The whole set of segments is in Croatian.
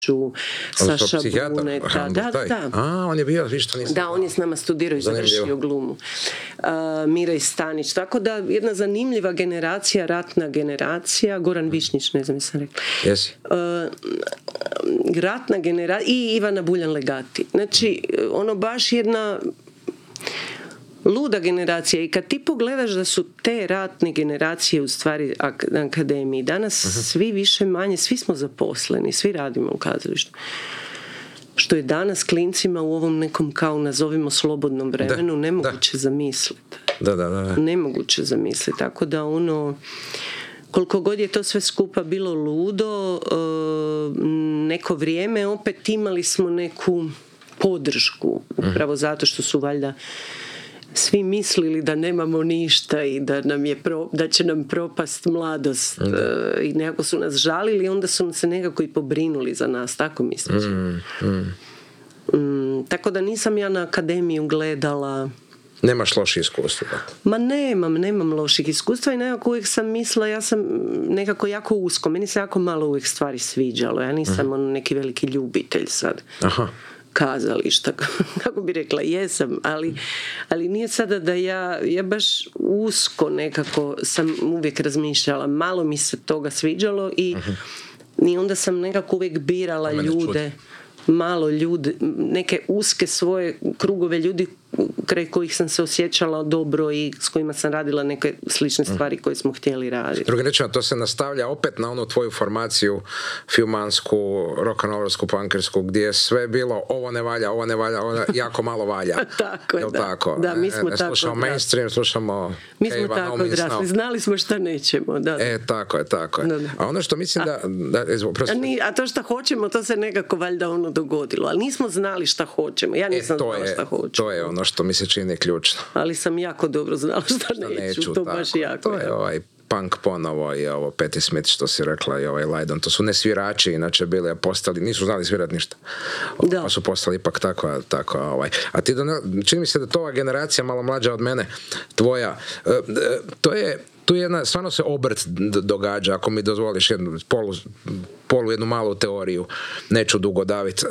Saša Bruneta. Da. A, on je bio, viš to nisam. Da, on je s nama studirao i završio glumu. Mirej Stanić. Tako da jedna zanimljiva generacija, ratna generacija. Goran Višnjić, ne znam jesam rekla. Jesi. Ratna generacija i Ivana Buljan Legati. Znači, ono baš jedna luda generacija. I kad ti pogledaš da su te ratne generacije u stvari akademiji, danas svi više manje, svi smo zaposleni, svi radimo u kazalištu. Što je danas klincima u ovom nekom kao nazovimo slobodnom vremenu nemoguće zamisliti. Da. Nemoguće zamisliti. Tako da ono, koliko god je to sve skupa bilo ludo, neko vrijeme opet imali smo neku podršku. Upravo zato što su valjda svi mislili da nemamo ništa i da da će nam propast mladost i nekako su nas žalili, onda su se nekako i pobrinuli za nas, tako mislim. Tako da nisam ja na akademiju gledala. Nemaš loših iskustva? Ma nemam loših iskustva i nekako uvijek sam mislila, ja sam nekako jako usko, meni se jako malo uvijek stvari sviđalo, ja nisam neki veliki ljubitelj sad. Aha. Kazališta, kako bi rekla, jesam, ali nije sada da ja baš usko nekako sam uvijek razmišljala, malo mi se toga sviđalo i onda sam nekako uvijek birala ljude, malo ljude, neke uske svoje krugove ljudi kraj kojih sam se osjećala dobro i s kojima sam radila neke slične stvari koje smo htjeli raditi. Drugim rečima, to se nastavlja opet na onu tvoju formaciju filmansku, rock'n'rollersku, punkersku, gdje je sve bilo ovo ne valja, ovo jako malo valja. Tako je, tako? Da, mi smo tako slušamo mainstream, slušamo mi smo tako odrasli, znali smo šta nećemo. Da. Tako je. Da. A ono što mislim a to šta hoćemo, to se nekako valjda dogodilo, ali nismo znali šta hoćemo. Ja nisam znala šta hoću. To je ono što mi se čini ključno. Ali sam jako dobro znala šta neću. To baš jako. To je ovaj punk ponovo i ovo Patti Smith što si rekla i ovaj Lydon. To su ne svirači, inače bili postali, nisu znali svirati ništa. Pa su postali ipak tako A ti čini mi se da to ova generacija malo mlađa od mene, tvoja, tu je jedna, stvarno se obrt događa, ako mi dozvoliš jednu jednu malu teoriju, neću dugo daviti.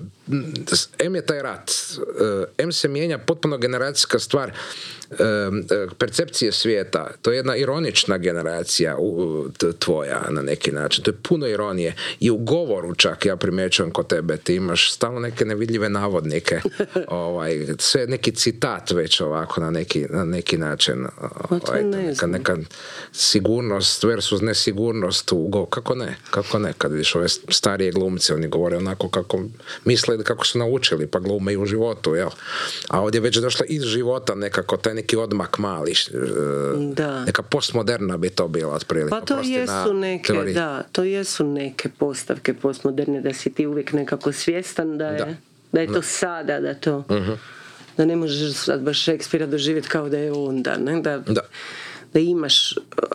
M je taj rat. M se mijenja potpuno generacijska stvar percepcije svijeta. To je jedna ironična generacija tvoja na neki način. To je puno ironije. I u govoru čak ja primjećujem kod tebe. Ti imaš stalno neke nevidljive navodnike. Sve neki citat već ovako na neki način. Neka sigurnost versus nesigurnost kako ne, kad vidiš ove starije glumce, oni govore onako kako misle, kako su naučili, pa glume i u životu, jel? A ovdje je već došla iz života nekako taj neki odmak mali, neka postmoderna bi to bila otprilike. Pa to jesu neke postavke postmoderne, da si ti uvijek nekako svjestan da je to sada, da to da ne možeš sad baš Šekspira doživjeti kao da je onda, ne? Da imaš,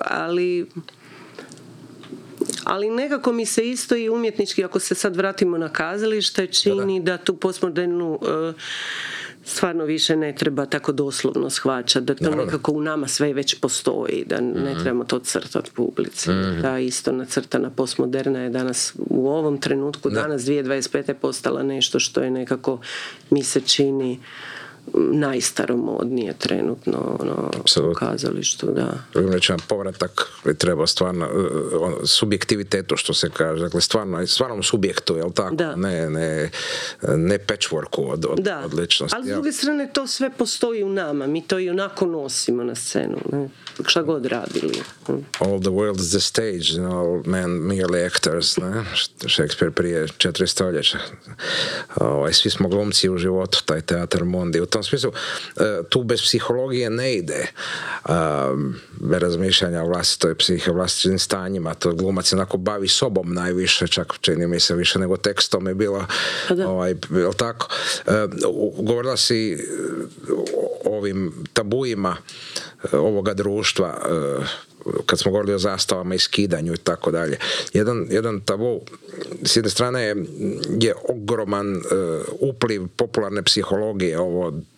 ali nekako mi se isto i umjetnički, ako se sad vratimo na kazalište, čini da tu postmodernu stvarno više ne treba tako doslovno shvaćati, da to nekako u nama sve već postoji, da ne trebamo to crtati publici. Ta isto nacrtana postmoderna je danas u ovom trenutku, danas 2025. postala nešto što je nekako, mi se čini najstaromodnije trenutno u kazalištu, da. Povratak bi trebao stvarno subjektivitetu, što se kaže, dakle stvarnom subjektu, jel tako? Ne patchworku od ličnosti. Ali s druge strane to sve postoji u nama, mi to i onako nosimo na scenu, ne? Šta god radili. All the world is the stage, all men merely actors, ne? Shakespeare prije 4 stoljeća. Svi smo glumci u životu, taj teatar mondi. U tom smislu, tu bez psihologije ne ide, bez razmišljanja o vlastitoj psihe, vlastitim stanjima. To glumac onako bavi sobom najviše, čak čini mi se više nego tekstom je bilo, jel tako? Govorila si o ovim tabuima ovoga društva, kad smo govorili o zastavama i skidanju i tako dalje. Jedan tabu s jedne strane je ogroman upliv popularne psihologije, ovo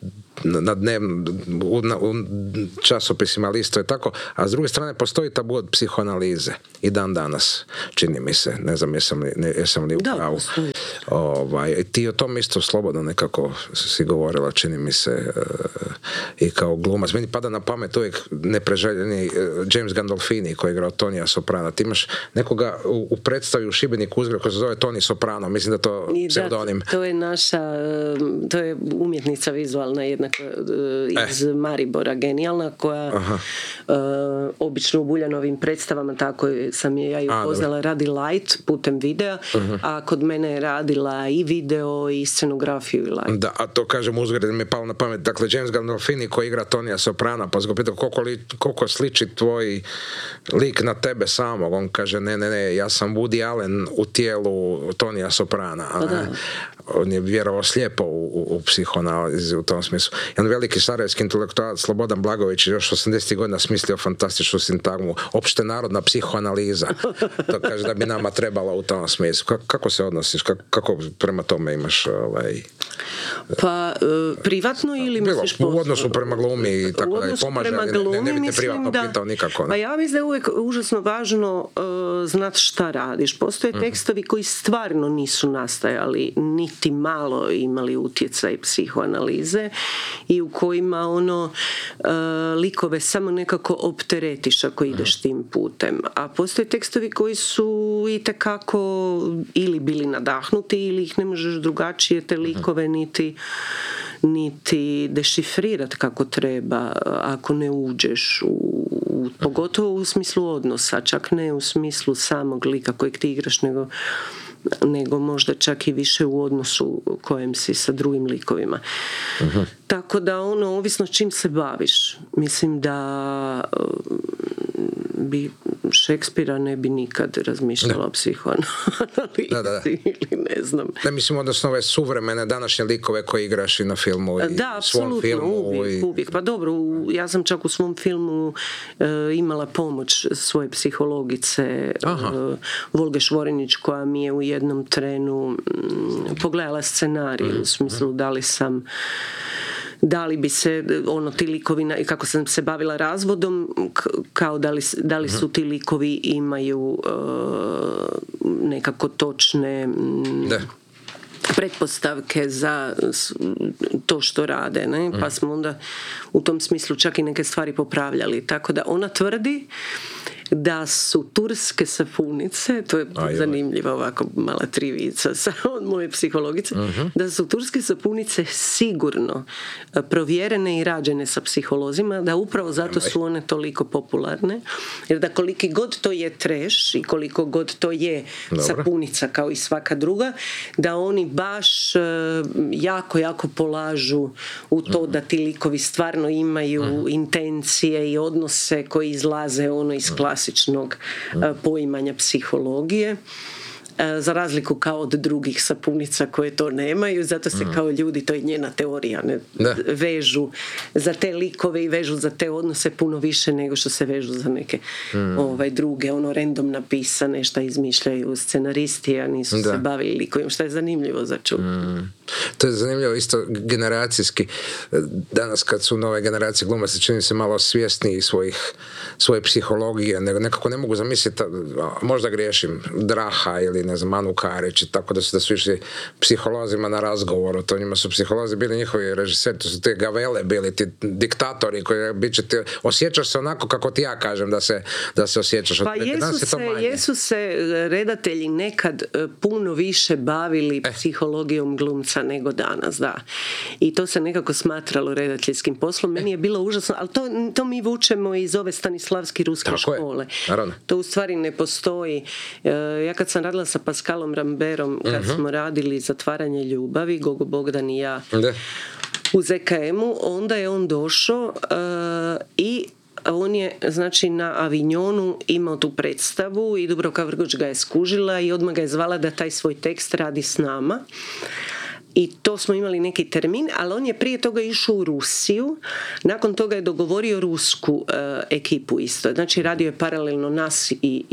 na u časopisima listove tako, a s druge strane postoji tabu od psihoanalize i dan danas, čini mi se, ne znam jesam li u pravu. Ti o tom isto slobodno nekako si govorila, čini mi se, i kao glumac. Meni pada na pamet uvijek nepreželjeni James Gandolfini koji je igrao Tonija Soprana. Ti imaš nekoga u predstavi u Šibeniku uzgled koji se zove Toni Soprano, mislim da to pseudonim. To je to je umjetnica vizualna jednako iz Maribora, genijalna, koja obično u Buljanovim predstavama, tako sam je ja i upoznala, radi light putem videa, a kod mene je radila i video i scenografiju i light. Da, a to kažem uzgled mi je palo na pamet. Dakle, James Gandolfini koji igra Tonija Soprana, pa ga pitao koliko sliči tvoj lik na tebe samog. On kaže, ne, ja sam Woody Allen u tijelu Tonija Soprana. On je vjerovao slijepo u psihoanalizi u tom smislu. Jedan veliki sarajevski intelektualac Slobodan Blagović još 80. godina smislio fantastičnu sintagmu opšte narodna psihoanaliza. To kaže da bi nama trebala u tom smislu. Kako se odnosiš? Kako prema tome imaš Pa privatno ili misliš u odnosu prema glumi i tako da pomaže, ne bi te privatno pitao nikako. Ne? Pa ja mislim da je uvijek užasno važno znati šta radiš. Postoje tekstovi koji stvarno nisu nastajali, niti malo imali utjecaj psihoanalize i u kojima likove samo nekako opteretiš ako ideš tim putem. A postoje tekstovi koji su itekako ili bili nadahnuti ili ih ne možeš drugačije te likove niti dešifrirati kako treba ako ne uđeš pogotovo u smislu odnosa, čak ne u smislu samog lika kojeg ti igraš, nego možda čak i više u odnosu kojem si sa drugim likovima. Tako da ovisno čim se baviš. Mislim da bi Šekspira ne bi nikad razmišljala o psihoanalizi ili ne znam. Ne, mislim, odnosno ove suvremene današnje likove koje igraš i na filmu i svom filmu. Uvijek. Pa dobro, ja sam čak u svom filmu imala pomoć svoje psihologice Volge Švorinić, koja mi je u jednom trenu pogledala scenarij u smislu da li bi se ti likovi, kako sam se bavila razvodom, kao da li su ti likovi imaju nekako točne pretpostavke za to što rade, ne? Pa smo onda u tom smislu čak i neke stvari popravljali. Tako da ona tvrdi da su turske sapunice, to je zanimljiva ovako mala trivica od moje psihologice, da su turske sapunice sigurno provjerene i rađene sa psiholozima, da upravo zato su one toliko popularne, jer da koliki god to je trash i koliko god to je sapunica kao i svaka druga, da oni baš jako, jako polažu u to da ti likovi stvarno imaju intencije i odnose koji izlaze iz klasičnog poimanja psihologije, za razliku kao od drugih sapunica koje to nemaju, zato se kao ljudi, to je njena teorija, vežu za te likove i vežu za te odnose puno više nego što se vežu za neke druge, random napisane, šta izmišljaju scenaristi, a nisu se bavili likovima, što je zanimljivo za čuti. To je zanimljivo isto generacijski. Danas kad su nove generacije glumaca, čini se malo svjesni svoje psihologije, nekako ne mogu zamisliti, možda griješim, Draha ili ne znam, Anu Karić, tako da su išli psiholozima na razgovor, to njima su psiholozi bili njihovi režiseri, to su te gavele bili, ti diktatori koji osjećaš se onako kako ti ja kažem da se osjećaš. Pa jesu se redatelji nekad puno više bavili psihologijom glumca nego danas, da. I to se nekako smatralo redateljskim poslom. Meni je bilo užasno, ali to mi vučemo iz ove stanislavski ruske škole. To u stvari ne postoji. Ja kad sam radila sa Pascalom Ramberom, kad smo radili Zatvaranje ljubavi, Gogo Bogdan i ja u ZKM-u, onda je on došao i on je, znači, na Avignonu imao tu predstavu i Dubravka Vrgoč ga je skužila i odmah ga je zvala da taj svoj tekst radi s nama. I to smo imali neki termin, ali on je prije toga išao u Rusiju, nakon toga je dogovorio rusku ekipu isto. Znači radio je paralelno nas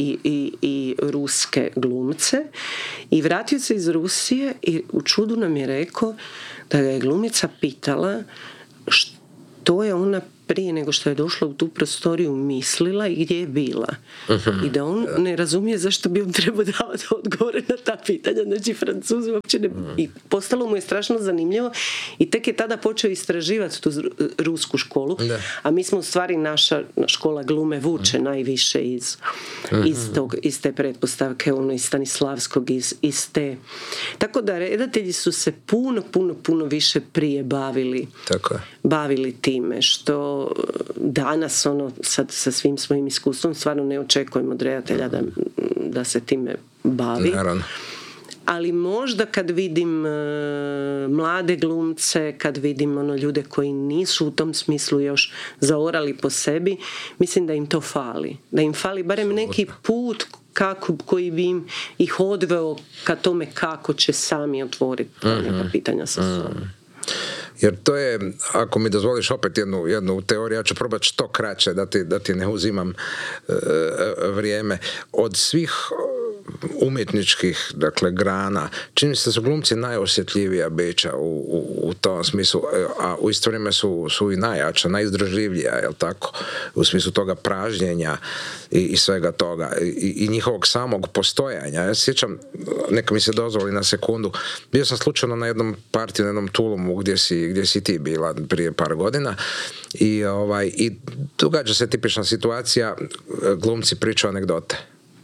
i ruske glumce i vratio se iz Rusije i u čudu nam je rekao da ga je glumica pitala što je ona prije nego što je došla u tu prostoriju mislila i gdje je bila. I da on ne razumije zašto bi on trebao davati odgovore na ta pitanja. Znači, Francuz uopće ne... I postalo mu je strašno zanimljivo i tek je tada počeo istraživati tu rusku školu. A mi smo u stvari, naša škola glume vuče najviše iz te pretpostavke, iz Stanislavskog, iz te... Tako da redatelji su se puno više prije bavili time, što danas sad sa svim svojim iskustvom stvarno ne očekujemo od redatelja da se time bavi. Naravno. Ali možda kad vidim mlade glumce, kad vidim ljude koji nisu u tom smislu još zaorali po sebi, mislim da im to fali. Da im fali barem neki put koji bi ih odveo ka tome kako će sami otvoriti neka pitanja sa sobom. Jer to je, ako mi dozvoliš opet jednu teoriju, ja ću probati što kraće da ti ne uzimam vrijeme. Od svih umjetničkih, dakle, grana, čini se da su glumci najosjetljivija bića u tom smislu, a u isto vrijeme su i najjača, najizdržljivija, jel tako? U smislu toga pražnjenja i svega toga i njihovog samog postojanja. Ja se sjećam, neka mi se dozvoli na sekundu, bio sam slučajno na jednom partiju, na jednom Tulumu gdje si ti bila prije par godina i događa se tipična situacija, glumci pričaju anegdote.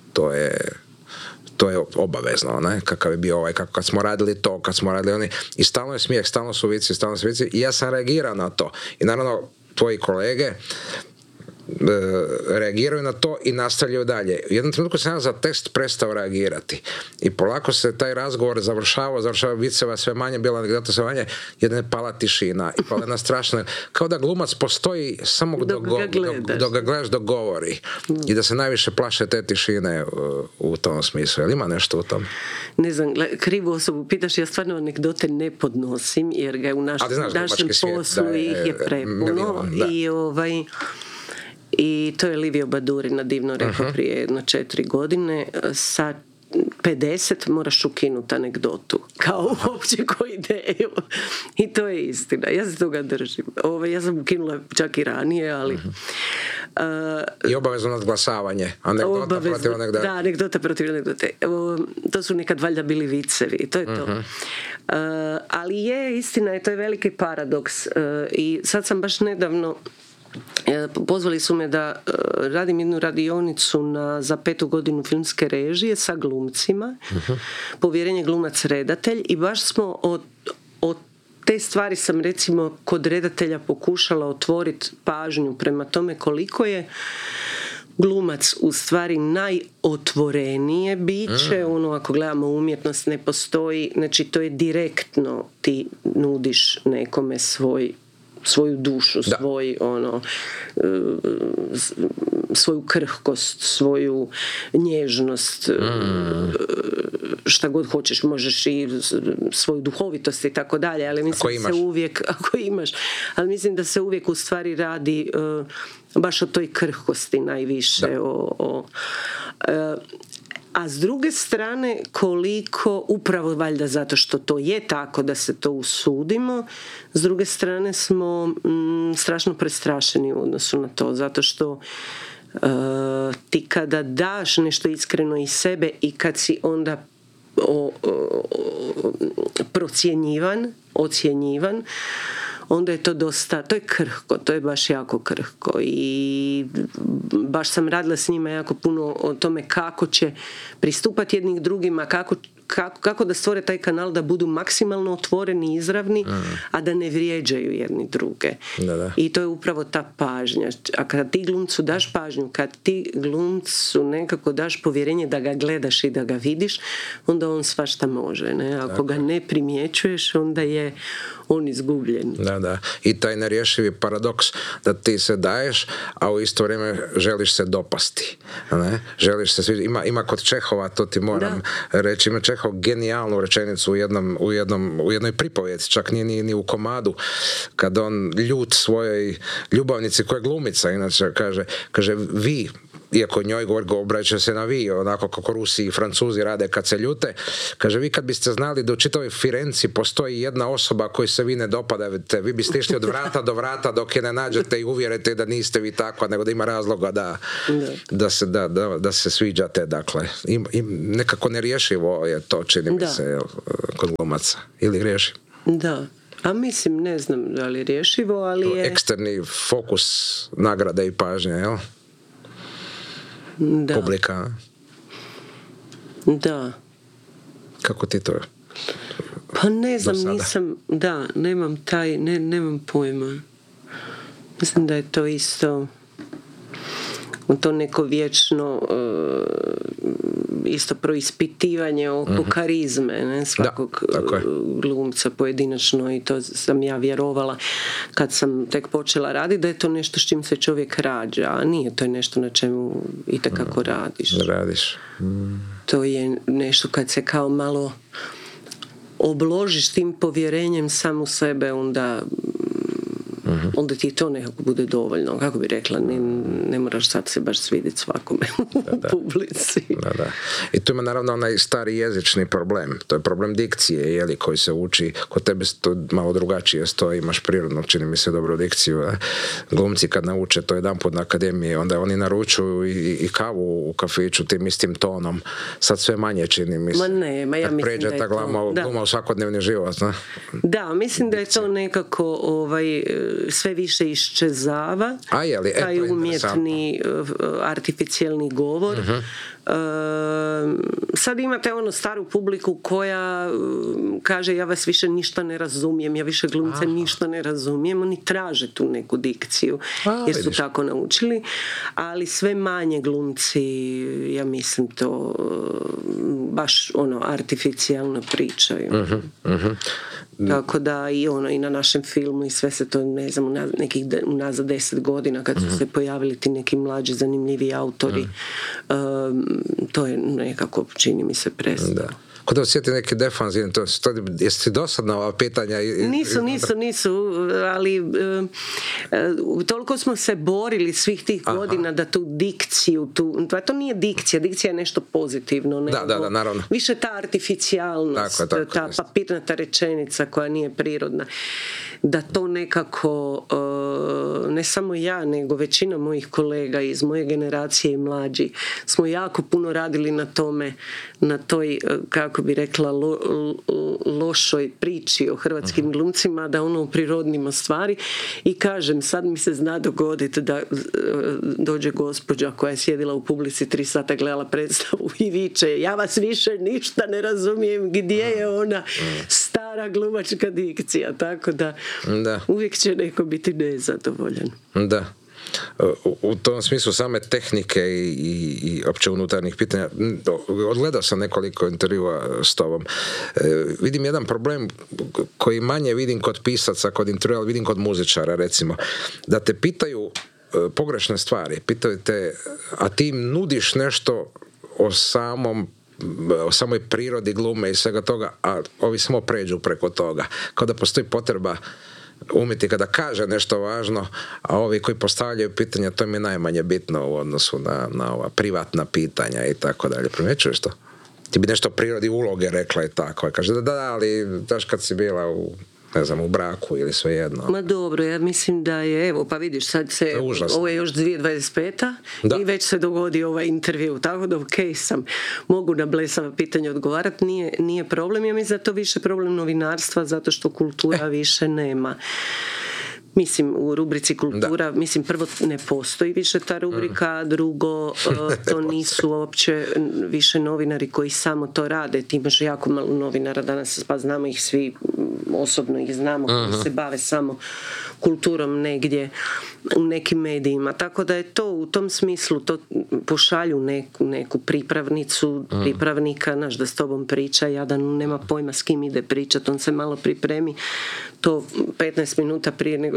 To je obavezno, ne? Kakav je bio kad smo radili to, kad smo radili oni, i stalno je smijeh, stalno su vici i ja sam reagirao na to i naravno tvoji kolege reagiraju na to i nastavljaju dalje. U jednom trenutku sam ja za tekst prestao reagirati i polako se taj razgovor završava viceva sve manje, bila anegdota sve manje, jedna je pala tišina i pala jedna strašna, kao da glumac postoji samo dok ga gledaš, dok govori i da se najviše plaše te tišine u tom smislu. Jel ima nešto u tom? Ne znam, krivu osobu pitaš, ja stvarno anegdote ne podnosim jer ga u našem poslu ih je prepuno i to je Livio Badurina divno rekao prije 4 godine. Sa 50 moraš ukinuti anegdotu kao uopće koju ideju i to je istina, ja se toga držim. Ja sam ukinula čak i ranije, ali i obavezno nadglasavanje, anegdota protiv anegdote. Da, anegdota protiv anegdote. To su nekad valjda bili vicevi, to je to. Ali je istina i to je veliki paradoks i sad sam baš nedavno pozvali su me da radim jednu radionicu za 5. godinu filmske režije sa glumcima, povjerenje glumac redatelj, i baš smo od te stvari sam recimo kod redatelja pokušala otvoriti pažnju prema tome koliko je glumac u stvari najotvorenije biće, ako gledamo umjetnost ne postoji, znači to je direktno, ti nudiš nekome svoju dušu, svoju krhkost, svoju nježnost, šta god hoćeš, možeš i svoju duhovitost i tako dalje, ali mislim da se uvijek, ako imaš, ali mislim da se uvijek u stvari radi baš o toj krhkosti najviše, a s druge strane koliko, upravo valjda zato što to je tako da se to usudimo, s druge strane smo strašno prestrašeni u odnosu na to, zato što ti kada daš nešto iskreno iz sebe i kad si onda ocjenjivan, onda je to dosta, to je krhko, to je baš jako krhko i baš sam radila s njima jako puno o tome kako će pristupati jednih drugima, kako da stvore taj kanal da budu maksimalno otvoreni i izravni, a da ne vrijeđaju jedni druge. Da. I to je upravo ta pažnja. A kada ti glumcu daš pažnju, kad ti glumcu nekako daš povjerenje da ga gledaš i da ga vidiš, onda on svašta može. Ne? Ako ga ne primjećuješ, onda je on izgubljen. Da. I taj nerješivi paradoks da ti se daješ, a u isto vrijeme želiš se dopasti. Ne? Želiš se svi... Ima kod Čehova, to ti moram reći, ima Čehov genijalnu rečenicu u jednoj pripovjedi, čak nije ni u komadu, kad on ljut svojoj ljubavnici koja je glumica, inače kaže vi iako njoj obraća se na vi, onako kako Rusi i Francuzi rade kad se ljute, kaže, vi kad biste znali da u čitavoj Firenci postoji jedna osoba koju se vi ne dopadate, vi biste išli od vrata do vrata dok je ne nađete i uvjerite da niste vi takva, nego da ima razloga da se sviđate, dakle. I nekako nerješivo je to, čini mi se, kod glumaca. Ili riješi? Da. A mislim, ne znam da li je rješivo, ali je... Eksterni fokus nagrade i pažnje, jel? Da. Publika. Da. Kako ti to je? Pa ne znam, nemam pojma. Mislim da je to isto to neko vječno isto proispitivanje oko karizme, ne, svakog glumca pojedinačno, i to sam ja vjerovala kad sam tek počela raditi, da je to nešto s čim se čovjek rađa, a nije, to je nešto na čemu itekako radiš. To je nešto kad se kao malo obložiš tim povjerenjem sam u sebe, onda ti to nekako bude dovoljno. Kako bi rekla, ne moraš sad se baš svidjeti svakome u publici. Da. I tu ima naravno onaj stari jezični problem. To je problem dikcije, koji se uči. Kod tebe to malo drugačije stoji, imaš prirodno, čini mi se, dobru dikciju. Glumci kad nauče to jedanput na akademiji, onda oni naručuju i kavu u kafiću tim istim tonom. Sad sve manje, čini mi se. Ja mislim da pređe ta gluma u svakodnevni život. Ne? Da, mislim da je to nekako sve više iščezava, taj umjetni artificijelni govor. Sad imate staru publiku koja kaže, ja vas više ništa ne razumijem, ja više glumce ništa ne razumijem. Oni traže tu neku dikciju jer su tako naučili, ali sve manje glumci, ja mislim, to baš artificijalno pričaju. Tako da i na našem filmu i sve se to, ne znam, nekih unazad 10 godina kad su se pojavili ti neki mlađi zanimljivi autori, to je nekako, čini mi se, prestalo. Kod da osjeti neki defanzivni, jesi ti dosadna ova pitanja? Nisu, ali toliko smo se borili svih tih godina da tu dikciju, to nije dikcija je nešto pozitivno, nego naravno. Više ta artificijalnost, ta papirnata rečenica koja nije prirodna, da to nekako, ne samo ja, nego većina mojih kolega iz moje generacije i mlađi, smo jako puno radili na tome, na toj, kako bi rekla, lošoj priči o hrvatskim glumcima, da prirodnimo stvari. I kažem, sad mi se zna dogoditi da dođe gospođa koja je sjedila u publici 3 sata, gledala predstavu i viče, ja vas više ništa ne razumijem, gdje je ona stara glumačka dikcija, tako da uvijek će neko biti nezadovoljan. Da. U tom smislu same tehnike i opće unutarnjih pitanja, odgledao sam nekoliko intervjua s tobom. Vidim jedan problem koji manje vidim kod pisaca, kod intervjua, vidim kod muzičara, recimo, da te pitaju pogrešne stvari, pitaju te, a ti im nudiš nešto o samoj prirodi glume i svega toga, a ovi samo pređu preko toga. Kao da postoji potreba umjetnika da kaže nešto važno, a ovi koji postavljaju pitanja, to im je najmanje bitno u odnosu na ova privatna pitanja i tako dalje. Primjećuješ to? Ti bi nešto o prirodi uloge rekla i tako. Kaže ali daš kad si bila u braku ili svejedno. Ma dobro, ja mislim da je, evo, pa vidiš, sad ovo je još 2025. I već se dogodi ovaj intervju, tako da mogu na blesava pitanja odgovarati, nije problem. Ja mislim da je to više problem novinarstva, zato što kultura više nema. Mislim, u rubrici kultura, mislim, prvo ne postoji više ta rubrika, drugo, to nisu uopće više novinari koji samo to rade. Ti imaš jako malo novinara danas, pa znamo ih svi, osobno ih znamo, koji se bave samo kulturom negdje u nekim medijima. Tako da je to u tom smislu, to pošalju neku pripravnika, da s tobom priča, jadan nema pojma s kim ide pričat, on se malo pripremi, to 15 minuta prije nego što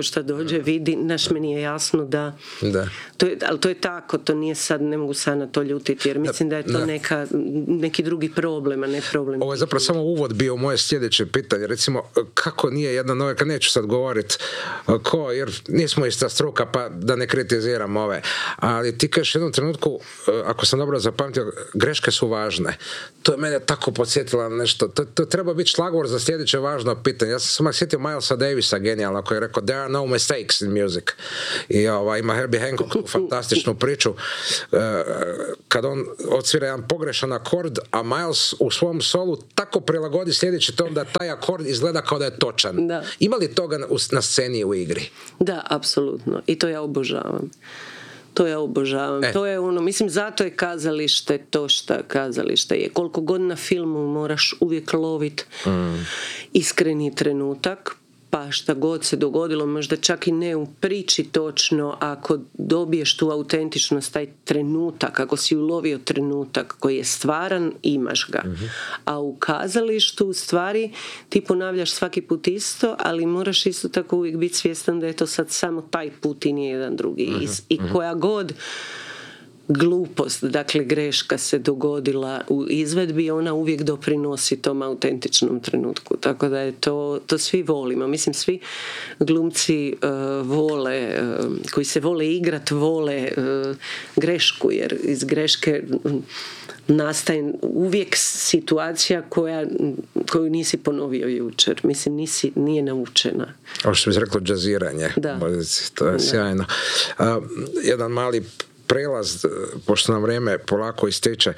šta dođe, vidi, naš meni je jasno da. Ali to je tako, to nije sad, ne mogu sad na to ljutiti, jer mislim da je to neki drugi problem, a ne problem. Ovo je zapravo samo uvod bio moje sljedeće pitanje, recimo, kako nije jedna novaka, neću sad govoriti jer nismo ista struka, pa da ne kritiziram ove, ali ti kažeš jednom trenutku, ako sam dobro zapamtio, greške su važne. To je mene tako podsjetilo na nešto. To treba biti šlagvor za sljedeće važno pitanje. Ja sam samo sjetio Milesa Davisa, genijalno, koji je rekao there are no mistakes in music. I ima Herbie Hancock fantastičnu priču kad on odsvira jedan pogrešan akord, a Miles u svom solu tako prilagodi sljedeći ton da taj akord izgleda kao da je točan. Da. Ima li toga na sceni u igri? Da, apsolutno. I to ja obožavam. To je ono, mislim, zato je kazalište to šta kazalište je. Koliko god na filmu moraš uvijek loviti iskreni trenutak, pa šta god se dogodilo, možda čak i ne u priči točno, ako dobiješ tu autentičnost, taj trenutak, ako si ulovio trenutak koji je stvaran, imaš ga. A u kazalištu u stvari ti ponavljaš svaki put isto, ali moraš isto tako uvijek biti svjestan da je to sad samo taj put i nije jedan drugi. I koja god glupost, dakle greška se dogodila u izvedbi, ona uvijek doprinosi tom autentičnom trenutku, tako da je to svi volimo, mislim svi glumci vole, koji se vole igrat, vole grešku, jer iz greške nastaje uvijek situacija koju nisi ponovio jučer, mislim nije naučena. Ovo što bi se reklo džaziranje, to je sjajno. Jedan mali prelaz, pošto nam vrijeme polako ističe,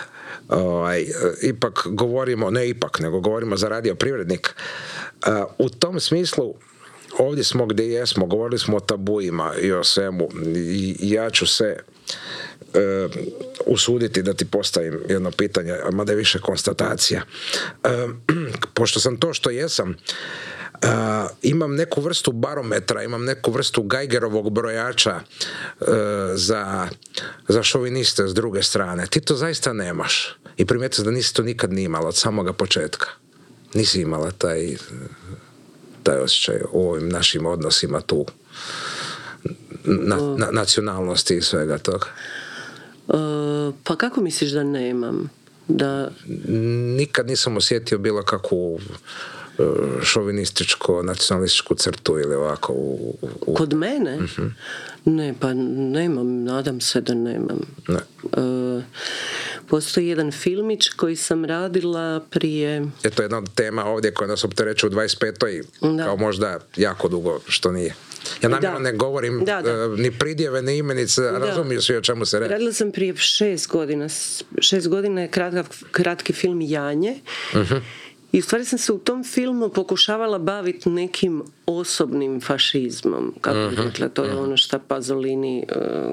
ipak govorimo, nego govorimo za Radio Privrednik. U tom smislu, ovdje smo gdje jesmo, govorili smo o tabuima i o svemu, i ja ću se usuditi da ti postavim jedno pitanje, mada je više konstatacija. Pošto sam to što jesam, imam neku vrstu barometra, imam neku vrstu Geigerovog brojača za šoviniste s druge strane. Ti to zaista nemaš. I primijetio da nisi to nikad ni imala od samoga početka. Nisi imala taj osjećaj u ovim našim odnosima tu nacionalnosti i svega toga. Pa kako misliš da nemam? Nikad nisam osjetio bilo kakvu šovinističko, nacionalističku crtu ili ovako Kod mene? Ne, pa nemam, nadam se da nemam. Ne. Postoji jedan filmić koji sam radila prije... To je jedna od tema ovdje koja nas opterećuje u 25. kao možda jako dugo, što nije. Ja namjerno ne govorim ni pridjeve, ni imenice, razumiju svi o čemu se radi. Radila sam prije 6 godina. 6 godina je kratki film Janje. I u stvari sam se u tom filmu pokušavala baviti nekim osobnim fašizmom. Kako bih rekla, to je ono što Pasolini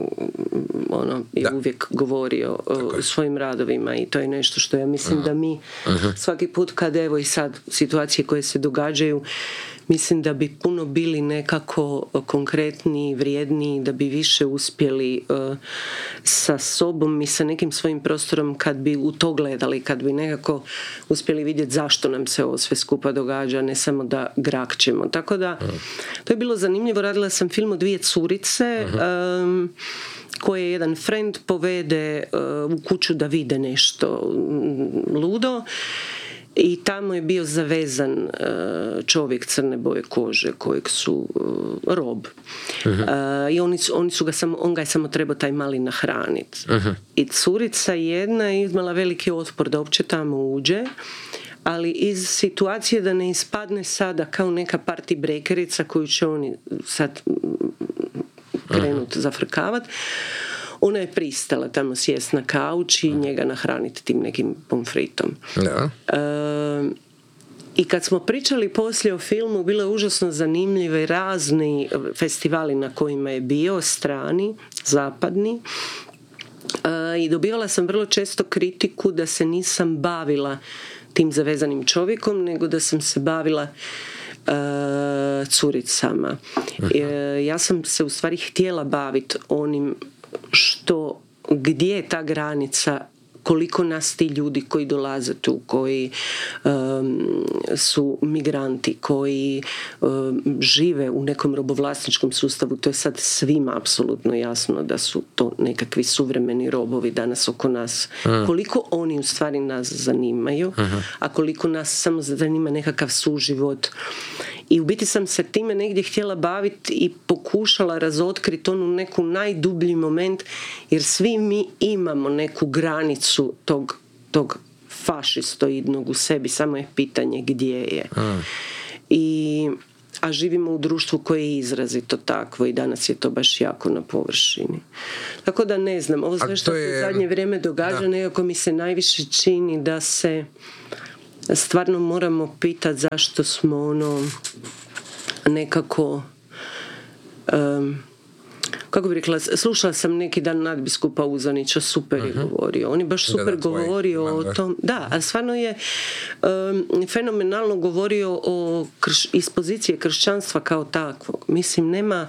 je uvijek govorio u svojim radovima, i to je nešto što ja mislim da mi svaki put kad evo i sad situacije koje se događaju, mislim da bi puno bili nekako konkretniji, vrijedniji, da bi više uspjeli sa sobom i sa nekim svojim prostorom kad bi u to gledali, kad bi nekako uspjeli vidjeti zašto nam se ovo sve skupa događa, ne samo da grakćemo. Tako da, to je bilo zanimljivo. Radila sam film o 2 curice koje jedan friend povede u kuću da vide nešto ludo. I tamo je bio zavezan čovjek crne boje kože kojeg su rob. I on ga je samo trebao taj mali nahraniti. I curica jedna je imala veliki otpor da uopće tamo uđe, ali iz situacije da ne ispadne sada kao neka party breakerica koju će oni sad krenuti zafrkavati, ona je pristala tamo sjest na kauč i njega nahraniti tim nekim pomfritom. I kad smo pričali poslije o filmu, bilo je užasno zanimljive razni festivali na kojima je bio, strani, zapadni. I dobivala sam vrlo često kritiku da se nisam bavila tim zavezanim čovjekom, nego da sam se bavila curicama. Ja sam se u stvari htjela baviti onim gdje je ta granica, koliko nas ti ljudi koji dolaze tu, koji su migranti koji žive u nekom robovlasničkom sustavu. To je sad svima apsolutno jasno da su to nekakvi suvremeni robovi danas oko nas. Koliko oni u stvari nas zanimaju, a koliko nas samo zanima nekakav suživot. I u biti sam se time negdje htjela baviti i pokušala razotkriti onu neku najdublji moment, jer svi mi imamo neku granicu tog fašistoidnog u sebi, samo je pitanje gdje je. A živimo u društvu koje je izrazito takvo i danas je to baš jako na površini. Tako da ne znam, ovo sve što se u zadnje vrijeme događa, nekako mi se najviše čini da se stvarno moramo pitati zašto smo nekako kako bih rekla, slušala sam neki dan nadbiskupa Uzanića, super je govorio. On je baš super govorio o tom. Da, a stvarno je fenomenalno govorio iz pozicije kršćanstva kao takvog. Mislim, nema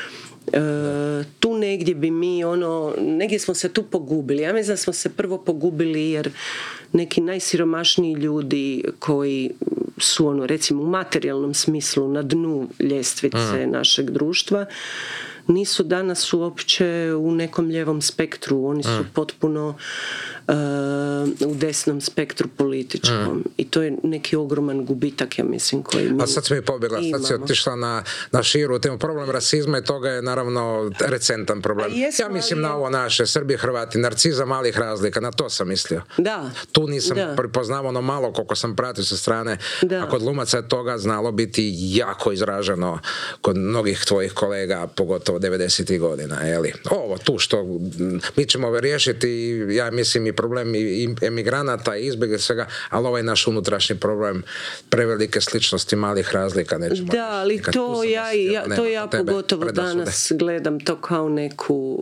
tu negdje bi mi negdje smo se tu pogubili. Ja mislim da smo se prvo pogubili jer neki najsiromašniji ljudi koji su recimo u materijalnom smislu na dnu ljestvice našeg društva nisu danas uopće u nekom lijevom spektru, oni su potpuno u desnom spektru političkom i to je neki ogroman gubitak, ja mislim, koji mi a sad si mi pobjegla, sad si otišla na širu temu. Problem rasizma i toga je naravno recentan problem. Ja mislim na ovo naše Srbi, Hrvati, narciza malih razlika, na to sam mislio. Da. Tu nisam prepoznao ono malo koliko sam pratio sa strane, a kod glumaca je toga znalo biti jako izraženo kod mnogih tvojih kolega, pogotovo 90. godina, jeli? Ovo tu što mi ćemo riješiti, ja mislim i problem i emigranata i izbjega svega, ali ovaj naš unutrašnji problem prevelike sličnosti malih razlika nećemo. Da, ali to ja pogotovo danas gledam to kao neku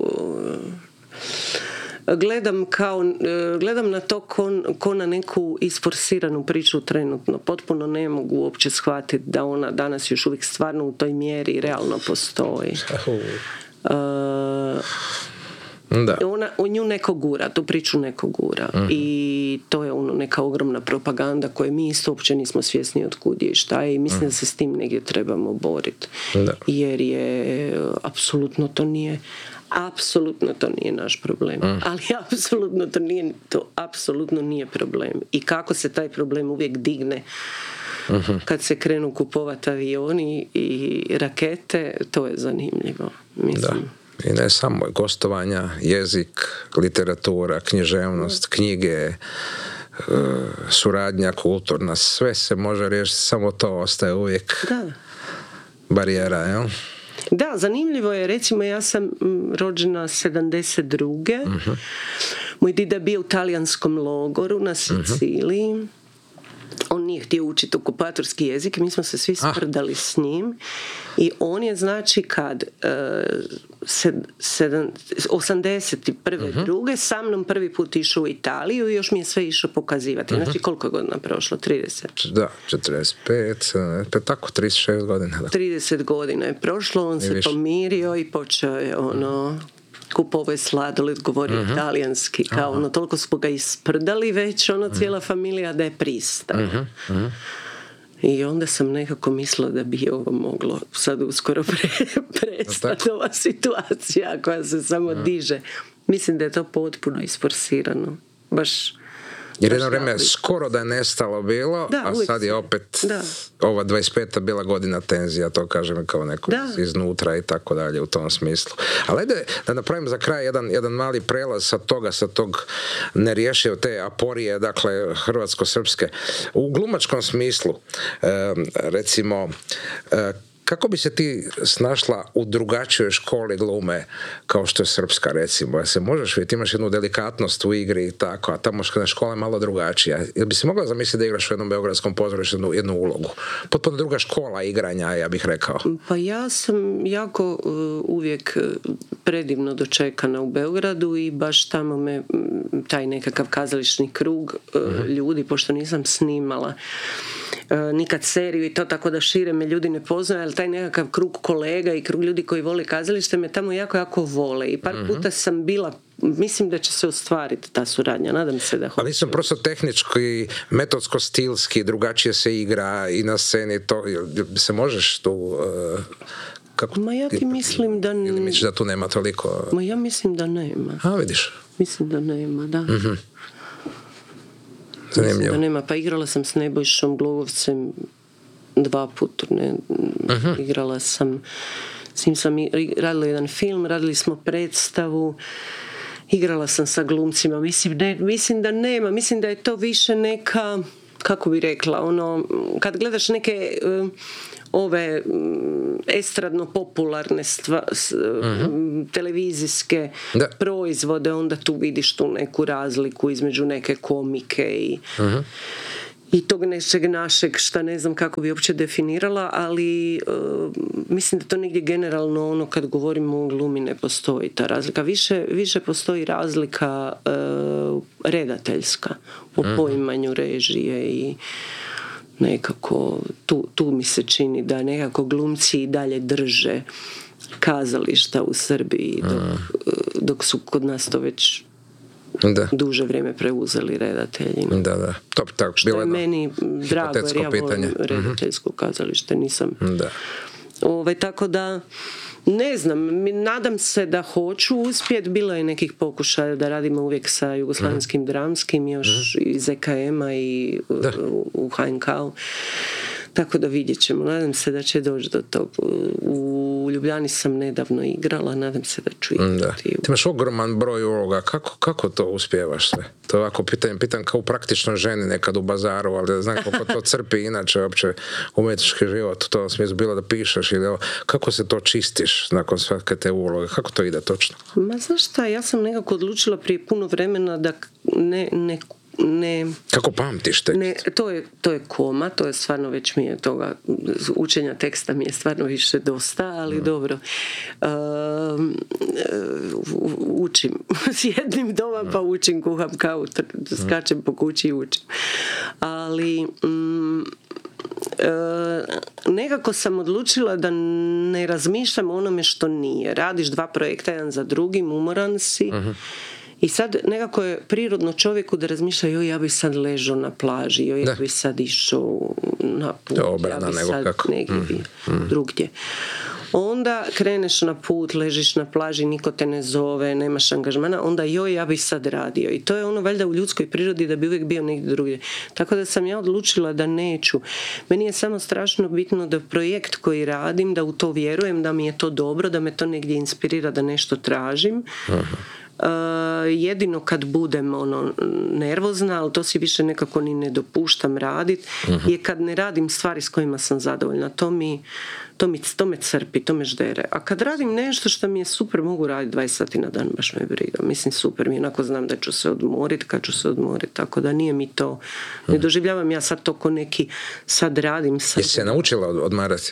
gledam na to ko na neku isforsiranu priču trenutno. Potpuno ne mogu uopće shvatiti da ona danas još uvijek stvarno u toj mjeri realno postoji. Da. U nju neko gura, tu priču neko gura i to je neka ogromna propaganda koje mi isto uopće nismo svjesni otkud je i šta je i mislim da se s tim negdje trebamo boriti jer je apsolutno to nije naš problem, ali apsolutno nije problem i kako se taj problem uvijek digne kad se krenu kupovati avioni i rakete, to je zanimljivo, mislim. Da. I ne samo gostovanja, jezik, literatura, književnost, knjige, suradnja kulturna, sve se može riješiti, samo to ostaje uvijek barijera, jel? Da, zanimljivo je, recimo ja sam rođena 72. Moj dida je bio u talijanskom logoru na Siciliji. On nije htio učiti okupatorski jezik, mi smo se svi sprdali s njim i on je znači kad 81. druge sa mnom prvi put išao u Italiju i još mi je sve išao pokazivati. Znači koliko je godina prošlo? 30? Da, 45, tako 36 godina. Da. 30 godina je prošlo, on se pomirio i počeo je kupovao je sladoled, govorio italijanski, kao toliko smo ga isprdali već, cijela familija da je pristao. I onda sam nekako mislila da bi ovo moglo sad uskoro prestati ova situacija koja se samo diže. Mislim da je to potpuno isforsirano. Baš jer jedno vrijeme skoro da je nestalo bilo, a sad je opet ova 25. bila godina tenzija, to kažem kao neko iznutra i tako dalje u tom smislu. Ali ajde da napravim za kraj jedan mali prelaz sa tog nerješive te aporije, dakle hrvatsko-srpske. U glumačkom smislu, recimo, kako bi se ti snašla u drugačijoj školi glume kao što je srpska, recimo? Se možeš vidjeti, imaš jednu delikatnost u igri i tako, a tamo škola je malo drugačija. Jel bi se mogla zamisliti da igraš u jednom beogradskom pozorištu jednu ulogu? Potpuno druga škola igranja, ja bih rekao. Pa ja sam jako uvijek predivno dočekana u Beogradu i baš tamo me taj nekakav kazališni krug ljudi, pošto nisam snimala nikad seriju i to, tako da šire me ljudi ne poznaju, ali taj nekakav krug kolega i krug ljudi koji vole kazalište me tamo jako, jako vole i par puta sam bila mislim da će se ostvariti ta suradnja, nadam se da hoće. Ali nisam prosto tehnički, metodsko-stilski, drugačije se igra i na sceni, to se možeš tu... Kako Ma ja ti mislim da... Ili misliš da tu nema toliko... Ma ja mislim da nema. A, vidiš. Mislim da nema, da. Mm-hmm. Zanimljivo. Mislim da nema. Pa igrala sam s Nebojšom Glugovcem 2 puta. Igrala sam... S njim sam radila jedan film, radili smo predstavu, igrala sam sa glumcima. Mislim da nema. Mislim da je to više neka... Kako bi rekla? Kad gledaš neke... ove estradno-popularne televizijske proizvode, onda tu vidiš tu neku razliku između neke komike i tog nečeg našeg, šta ne znam kako bi uopće definirala, ali mislim da to negdje generalno kad govorimo o glumi ne postoji ta razlika. Više postoji razlika redateljska u poimanju režije i nekako tu mi se čini da nekako glumci i dalje drže kazališta u Srbiji dok su kod nas to već duže vrijeme preuzeli redatelji. Da. Što je meni drago jer ja volim redateljsko kazalište, nisam. Tako da ne znam, nadam se da hoću uspjeti. Bilo je nekih pokušaja da radimo uvijek sa Jugoslavenskim dramskim još iz EKM-a i u HNK-u. Tako da vidjet ćemo. Nadam se da će doći do tog. U Ljubljani sam nedavno igrala, nadam se da ću igrati. Ti imaš ogroman broj uloga. Kako to uspijevaš sve? To je ovako pitam kao praktično ženi nekad u bazaru, ali da znam kako to crpi inače uopće umjetnički život. To u smislu bilo da pišeš ili kako se to čistiš nakon svake te uloge? Kako to ide točno? Ma znaš šta, ja sam nekako odlučila prije puno vremena da ne kako pamtiš tekst? To je koma, to je stvarno već mi je toga, učenja teksta mi je stvarno više dosta, ali dobro. Učim. Sjednim doma pa učim, kuham kavu, skačem po kući i učim. Ali nekako sam odlučila da ne razmišljam o onome što nije. Radiš 2 projekta, jedan za drugim, umoran si. I sad nekako je prirodno čovjeku da razmišlja ja bi sad ležao na plaži, ja bi sad išao na put, ja bi sad negdje drugdje. Onda kreneš na put, ležiš na plaži, niko te ne zove, nemaš angažmana, onda ja bi sad radio. I to je valjda u ljudskoj prirodi da bi uvijek bio negdje drugdje. Tako da sam ja odlučila da neću. Meni je samo strašno bitno da projekt koji radim, da u to vjerujem, da mi je to dobro, da me to negdje inspirira, da nešto tražim. Jedino kad budem nervozna, ali to si više nekako ni ne dopuštam raditi, je kad ne radim stvari s kojima sam zadovoljna. To me crpi, to me ždere. A kad radim nešto što mi je super, mogu raditi 20 sati na dan, baš me briga. Mislim, super mi je, onako znam da ću se odmoriti kad ću se odmoriti, tako da nije mi to, ne doživljavam ja sad to ko neki sad radim. Jesi se naučila odmarati?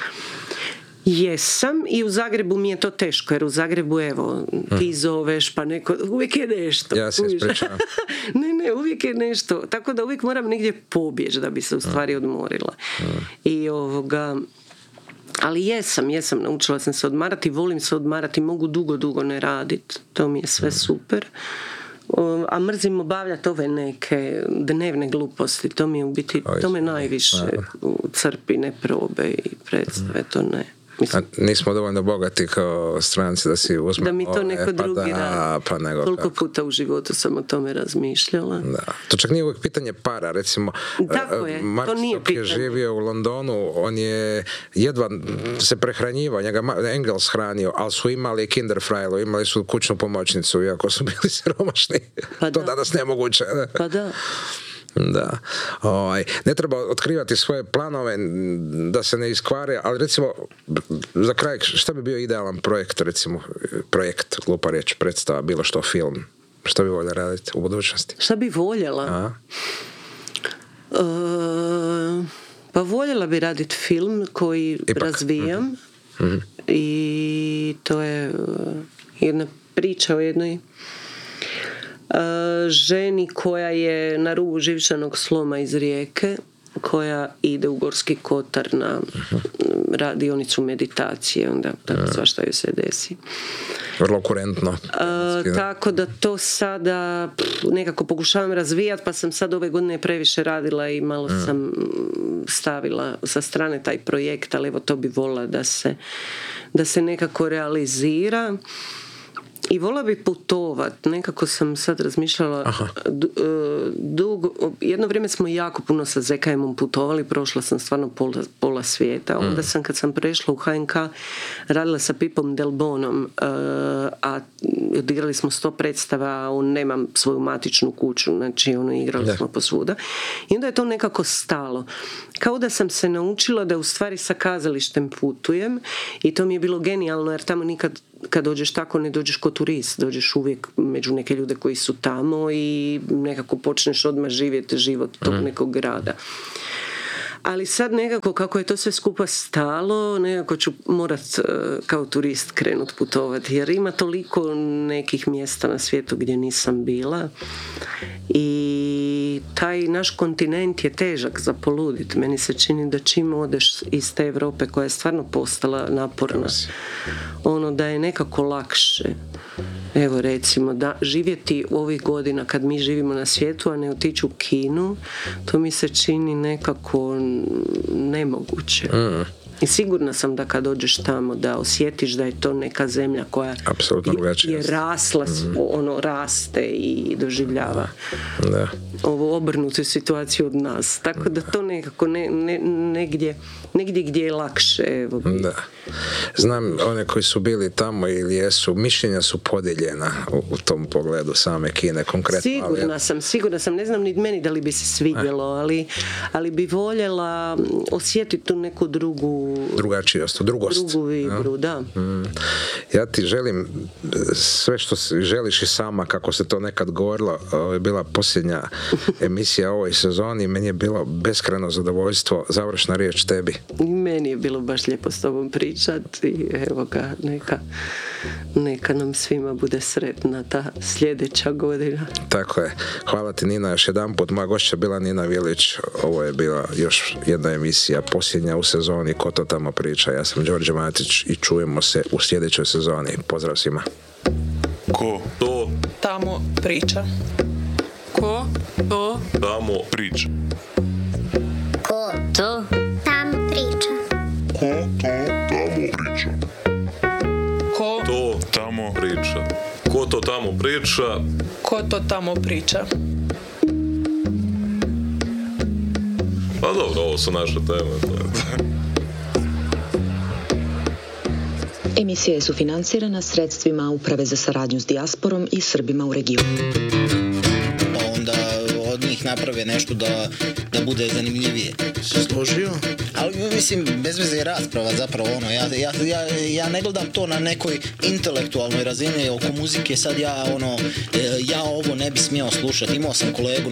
Jesam, i u Zagrebu mi je to teško, jer u Zagrebu ti zoveš pa neko, uvijek je nešto. Ja se ispričavam. Ne, uvijek je nešto, tako da uvijek moram negdje pobjeći da bi se u stvari odmorila. I ali jesam, naučila sam se odmarati, volim se odmarati, mogu dugo ne raditi, to mi je sve super. A mrzim obavljati ove neke dnevne gluposti, to mi je u biti, to me najviše crpi, ne probe i predstave, to ne. Mislim, nismo dovoljno bogati kao stranci da si uzme. Da mi to neko drugi radi. Toliko puta u životu sam o tome razmišljala. Da. To čak nije uvijek pitanje para. Recimo, Mark Stock je živio u Londonu, on je jedva se prehranjivao, njega Engels hranio, ali su imali Kinderfrajlo, imali su kućnu pomoćnicu, iako su bili siromašni. To danas nemoguće. Pa da. Da. Ne treba otkrivati svoje planove da se ne iskvare, ali recimo za kraj, šta bi bio idealan projekt, recimo projekt, glupa riječ, predstava, bilo što, film, šta bi voljela raditi u budućnosti? Šta bi voljela? Pa voljela bi raditi film koji razvijam. I to je jedna priča o jednoj ženi koja je na rubu živčanog sloma iz Rijeke koja ide u Gorski Kotar na radionicu meditacije, onda svašta joj se desi. Vrlo kurentno. Tako da to sada nekako pokušavam razvijati, pa sam sad ove godine previše radila i malo sam stavila sa strane taj projekt, ali evo to bi volila da se nekako realizira. I volila bi putovat, nekako sam sad razmišljala dugo, jedno vrijeme smo jako puno sa ZKM-om putovali, prošla sam stvarno pola svijeta, onda sam kad sam prešla u HNK radila sa Pipom Delbonom, a odigrali smo 100 predstava, on nema svoju matičnu kuću, znači igrali smo posvuda i onda je to nekako stalo, kao da sam se naučila da u stvari sa kazalištem putujem i to mi je bilo genijalno jer tamo nikad kad dođeš tako ne dođeš ko turist, dođeš uvijek među neke ljude koji su tamo i nekako počneš odmah živjeti život tog nekog grada. Ali sad nekako kako je to sve skupa stalo, nekako ću morat kao turist krenut putovati jer ima toliko nekih mjesta na svijetu gdje nisam bila i taj naš kontinent je težak za poludit. Meni se čini da čim odeš iz te Europe koja je stvarno postala naporna, da je nekako lakše. Evo recimo da živjeti ovih godina kad mi živimo na svijetu, a ne otići u Kinu, to mi se čini nekako nemoguće. I sigurna sam da kad dođeš tamo da osjetiš da je to neka zemlja koja je rasla, raste i doživljava ovu obrnutu situaciju od nas. Tako da to nekako negdje gdje je lakše. Evo. Da. Znam, one koji su bili tamo ili jesu, mišljenja su podijeljena u tom pogledu same Kine konkretno. Sigurna sam, ne znam ni meni da li bi se svidjelo, ali bi voljela osjetiti tu neku drugačijost, drugost. Drugu vibru, da. Ja ti želim sve što želiš i sama, kako se to nekad govorilo, ovo je bila posljednja emisija ovoj sezoni, meni je bilo beskrajno zadovoljstvo, završna riječ tebi. Meni je bilo baš lijepo s tobom pričati i evo ga, neka nam svima bude sretna ta sljedeća godina. Tako je. Hvala ti Nina još jedan put. Moja gošća bila Nina Vilić. Ovo je bila još jedna emisija, posljednja u sezoni Ko to tamo priča. Ja sam Đorđe Matić i čujemo se u sljedećoj sezoni. Pozdrav svima. Ko to tamo priča. Ko to tamo priča. Ko to tamo priča. Ko to tamo priča. Ko to tamo priča. Ko to tamo priča. Pa dobro, ovo su naše teme. Emisija je sufinancirana sredstvima Uprave za saradnju s dijasporom i Srbima u regionu. Onda od njih naprave nešto da bude zanimljivije. Se složio? Ali mislim, bez veze je rasprava zapravo ja ne gledam to na nekoj intelektualnoj razini oko muzike, sad ja ovo ne bi smjeo slušati. Imao sam kolegu